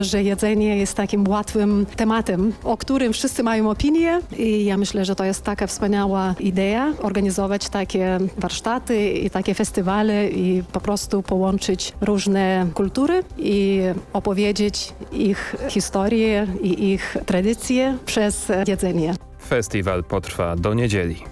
że jedzenie jest takim łatwym tematem, o którym wszyscy mają opinię i ja myślę, że to jest taka wspaniała idea organizować takie warsztaty i takie festiwale i po prostu połączyć różne kultury i opowiedzieć ich historię i ich tradycje przez jedzenie. Festiwal potrwa do niedzieli.